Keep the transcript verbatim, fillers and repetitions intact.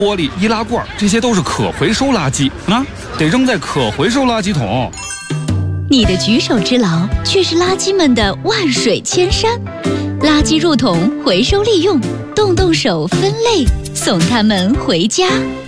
玻璃、易拉罐，这些都是可回收垃圾啊，得扔在可回收垃圾桶。 你的举手之劳，却是垃圾们的万水千山。垃圾入桶，回收利用，动动手分类，送他们回家。